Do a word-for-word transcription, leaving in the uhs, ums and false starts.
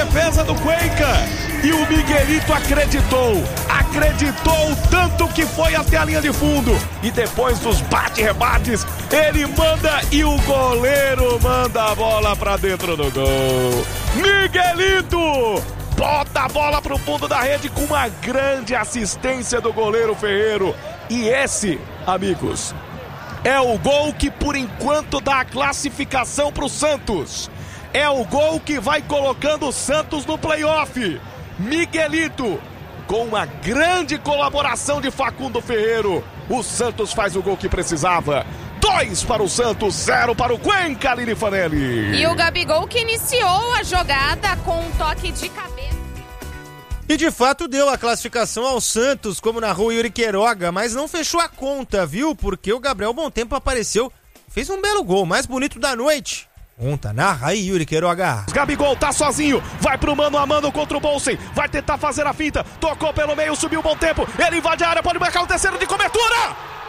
defesa do Cuenca. E o Miguelito acreditou, acreditou tanto que foi até a linha de fundo. E depois dos bate-rebates, ele manda e o goleiro manda a bola pra dentro do gol. Miguelito bota a bola pro fundo da rede com uma grande assistência do goleiro Ferreiro. E esse, amigos, é o gol que por enquanto dá a classificação pro Santos. É o gol que vai colocando o Santos no play-off. Miguelito, com uma grande colaboração de Facundo Ferreiro, o Santos faz o gol que precisava. Dois para o Santos, zero para o Cuenca, Lili Fanelli. E o Gabigol que iniciou a jogada com um toque de cabeça. E de fato deu a classificação ao Santos, como narrou Yuri Queiroga, mas não fechou a conta, viu? Porque o Gabriel Bom Tempo apareceu, fez um belo gol, mais bonito da noite. Conta, narra aí, Yuri Queiroga. Gabigol tá sozinho, vai pro mano a mano contra o Bolsen, vai tentar fazer a finta, tocou pelo meio, subiu o Bom Tempo, ele invade a área, pode marcar o terceiro de cobertura!